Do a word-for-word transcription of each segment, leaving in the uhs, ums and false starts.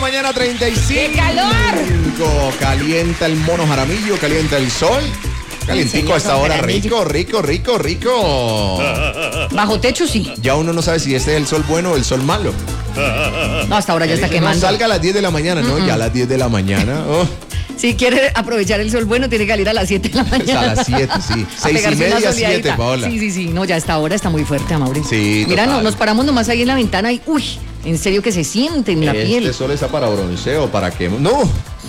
mañana, treinta y cinco. ¡Qué calor! Calienta el mono Jaramillo, calienta el sol. Calientico a esta hora, rico, rico, rico, rico. Bajo techo sí. Ya uno no sabe si este es el sol bueno o el sol malo. No, hasta ahora ya está No quemando. salga a las diez de la mañana, ¿no? Mm-mm. Ya a las diez de la mañana. Oh. Si quiere aprovechar el sol bueno, tiene que salir a las siete de la mañana. A las siete, sí. Seis y media, siete, Paola. Sí, sí, sí. No, ya a esta hora está muy fuerte, Amaury. Sí, Mira, total. no, nos paramos nomás ahí en la ventana y, uy, en serio que se siente en la este piel. Este sol está para bronceo, ¿para qué? No,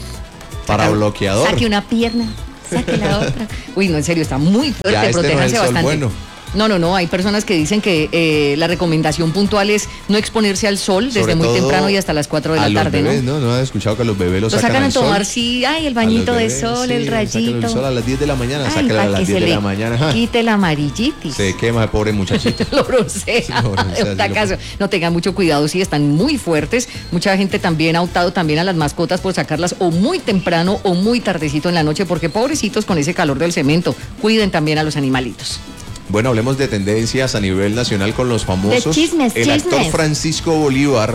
para Saca, bloqueador. Saque una pierna, saque la otra. Uy, no, en serio, está muy fuerte, ya este protéjanse no es el sol bastante. bueno. No, no, no, hay personas que dicen que eh, la recomendación puntual es no exponerse al sol desde Sobre muy todo temprano y hasta las cuatro de a la los tarde, bebés, ¿no? ¿no? No he escuchado que los bebés los Lo sacan, sacan a al tomar, sol. sí, ay, el A bañito los de bebés, sol, sí, el rayito. sáquenlo al sol a las diez de la mañana, Ay, sáquenlo a para las que diez se de le la mañana. quite la amarillititis. Se quema el pobre muchachito. Lo broncea. Sí, lo broncea, De sí, lo caso. No tengan mucho cuidado, sí, están muy fuertes. Mucha gente también ha optado también a las mascotas por sacarlas o muy temprano o muy tardecito en la noche, porque pobrecitos con ese calor del cemento. Cuiden también a los animalitos. Bueno, hablemos de tendencias a nivel nacional con los famosos. De chismes, el chismes. actor Francisco Bolívar,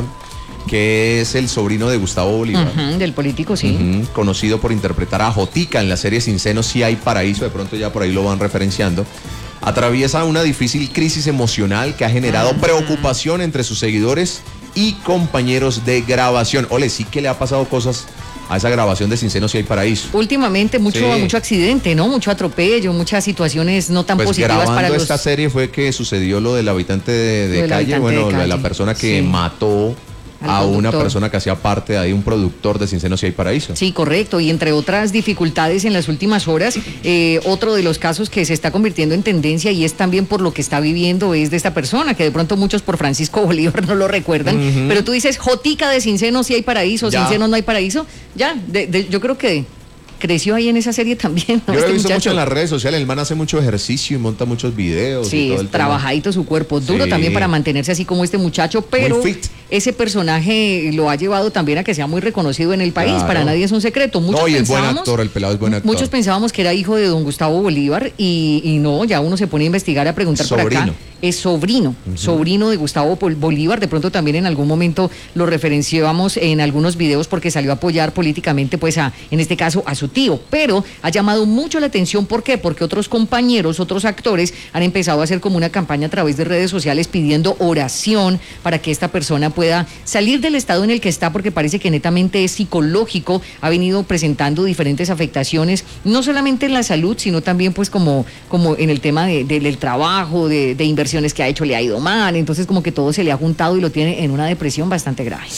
que es el sobrino de Gustavo Bolívar. Uh-huh, del político, sí. Uh-huh, conocido por interpretar a Jotica en la serie Sin Seno, Si Hay Paraíso, de pronto ya por ahí lo van referenciando. Atraviesa una difícil crisis emocional que ha generado uh-huh. preocupación entre sus seguidores y compañeros de grabación. Ole, sí que le ha pasado cosas a esa grabación de Sin Seno, Si Hay Paraíso. Últimamente mucho, sí. mucho accidente, ¿no? Mucho atropello, muchas situaciones no tan pues positivas grabando para los... esta serie fue que sucedió lo del habitante de, de del calle, habitante bueno, de calle. La, la persona que sí. mató Al a conductor. una persona que hacía parte de ahí, un productor de Sin Seno, Si Hay Paraíso. Sí, correcto, y entre otras dificultades en las últimas horas, eh, otro de los casos que se está convirtiendo en tendencia y es también por lo que está viviendo es de esta persona, que de pronto muchos por Francisco Bolívar no lo recuerdan, uh-huh. pero tú dices, Jotica de Sin Seno, Si Hay Paraíso, ya. Sin Seno, No Hay Paraíso, ya, de, de, yo creo que creció ahí en esa serie también, ¿no? Yo lo este he visto muchacho. mucho en las redes sociales, el man hace mucho ejercicio y monta muchos videos. Sí, y todo es el trabajadito su cuerpo, duro sí. también para mantenerse así como este muchacho, pero ese personaje lo ha llevado también a que sea muy reconocido en el país, claro. para nadie es un secreto. Muchos no, y es buen pensábamos, actor, el pelado es buen actor. Muchos pensábamos que era hijo de don Gustavo Bolívar y, y no, ya uno se pone a investigar, a preguntar sobrino. por acá. Es sobrino, uh-huh. sobrino de Gustavo Bolívar, de pronto también en algún momento lo referenciábamos en algunos videos porque salió a apoyar políticamente, pues a, en este caso a su tío, pero ha llamado mucho la atención, ¿por qué? Porque otros compañeros, otros actores han empezado a hacer como una campaña a través de redes sociales pidiendo oración para que esta persona pueda salir del estado en el que está, porque parece que netamente es psicológico, ha venido presentando diferentes afectaciones, no solamente en la salud, sino también pues como, como en el tema de, de, del trabajo, de, de inversiones que ha hecho, le ha ido mal, entonces como que todo se le ha juntado y lo tiene en una depresión bastante grave.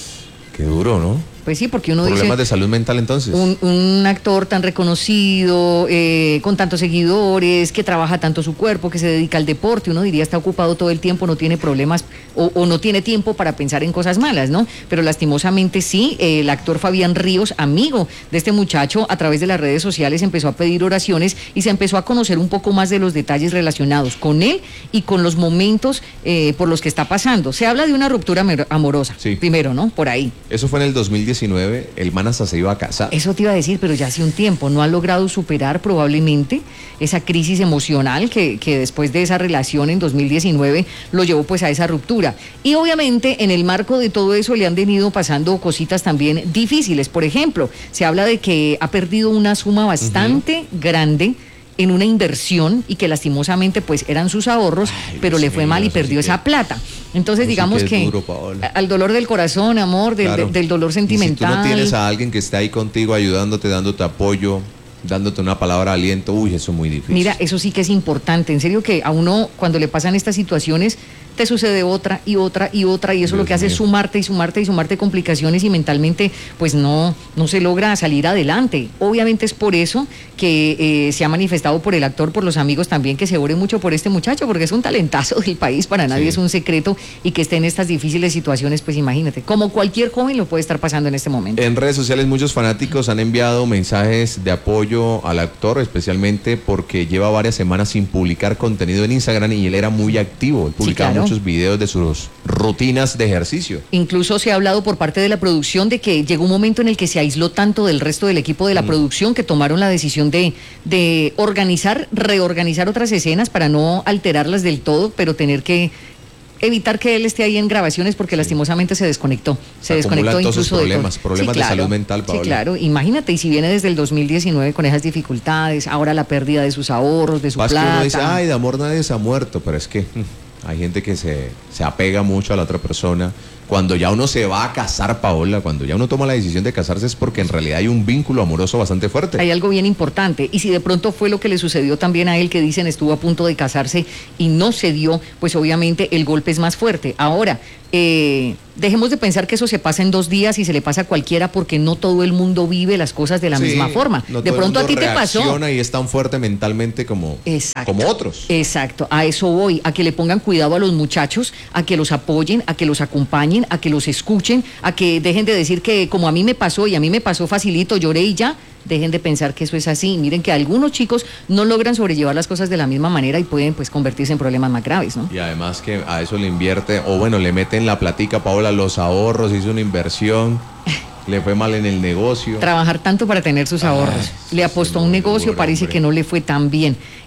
Qué duro, ¿no? Pues sí, porque uno ¿Problemas dice... de salud mental entonces? Un, un actor tan reconocido, eh, con tantos seguidores, que trabaja tanto su cuerpo, que se dedica al deporte, uno diría está ocupado todo el tiempo, no tiene problemas o, o no tiene tiempo para pensar en cosas malas, ¿no? Pero lastimosamente sí, eh, el actor Fabián Ríos, amigo de este muchacho, a través de las redes sociales empezó a pedir oraciones y se empezó a conocer un poco más de los detalles relacionados con él y con los momentos eh, por los que está pasando. Se habla de una ruptura amorosa, sí. primero, ¿no? Por ahí. Eso fue en el dos mil diecinueve, el man hasta se iba a casar. Eso te iba a decir, pero ya hace un tiempo, no ha logrado superar probablemente esa crisis emocional que, que después de esa relación en dos mil diecinueve lo llevó pues a esa ruptura. Y obviamente en el marco de todo eso le han venido pasando cositas también difíciles. Por ejemplo, se habla de que ha perdido una suma bastante uh-huh. grande en una inversión y que lastimosamente pues eran sus ahorros, Ay, pero le fue mío, mal y perdió sí esa que... plata. Entonces eso digamos sí que, que duro, al dolor del corazón, amor, del, claro. de, del dolor sentimental. Y si tú no tienes a alguien que esté ahí contigo ayudándote, dándote apoyo, dándote una palabra de aliento, uy, eso es muy difícil. Mira, eso sí que es importante, en serio que a uno cuando le pasan estas situaciones te sucede otra y otra y otra y eso Dios lo que hace mío. es sumarte y sumarte y sumarte complicaciones y mentalmente pues no, no se logra salir adelante. Obviamente es por eso que eh, se ha manifestado por el actor, por los amigos también, que se ore mucho por este muchacho porque es un talentazo del país, para nadie sí. es un secreto, y que esté en estas difíciles situaciones, pues imagínate, como cualquier joven lo puede estar pasando en este momento. En redes sociales muchos fanáticos han enviado mensajes de apoyo al actor, especialmente porque lleva varias semanas sin publicar contenido en Instagram y él era muy activo, él publicaba sí, claro. muchos videos de sus rutinas de ejercicio. Incluso se ha hablado por parte de la producción de que llegó un momento en el que se aisló tanto del resto del equipo de la mm. producción que tomaron la decisión de, de organizar, reorganizar otras escenas para no alterarlas del todo, pero tener que evitar que él esté ahí en grabaciones porque sí. lastimosamente se desconectó. Se, se desconectó incluso incluso de problemas, de problemas sí, claro, de salud mental, Paola. Sí, claro. Imagínate, y si viene desde el dos mil diecinueve con esas dificultades, ahora la pérdida de sus ahorros, de su Vas plata. Que uno dice, ay, de amor nadie se ha muerto, pero es que mmm, hay gente que se, se apega mucho a la otra persona. Cuando ya uno se va a casar, Paola, cuando ya uno toma la decisión de casarse es porque en realidad hay un vínculo amoroso bastante fuerte. Hay algo bien importante, y si de pronto fue lo que le sucedió también a él, que dicen estuvo a punto de casarse y no se dio, pues obviamente el golpe es más fuerte. Ahora, eh, dejemos de pensar que eso se pasa en dos días y se le pasa a cualquiera, porque no todo el mundo vive las cosas de la sí, misma forma. No de pronto a ti te pasó. Y es tan fuerte mentalmente como, como otros. Exacto, a eso voy, a que le pongan cuidado a los muchachos, a que los apoyen, a que los acompañen, a que los escuchen, a que dejen de decir que como a mí me pasó y a mí me pasó facilito, lloré y ya. Dejen de pensar que eso es así. Miren que algunos chicos no logran sobrellevar las cosas de la misma manera y pueden pues convertirse en problemas más graves, ¿no? Y además que a eso le invierte, o bueno, le meten la platica, Paola, los ahorros, hizo una inversión, le fue mal en el negocio. Trabajar tanto para tener sus ahorros. Ay, le apostó a un negocio, parece que no le fue tan bien.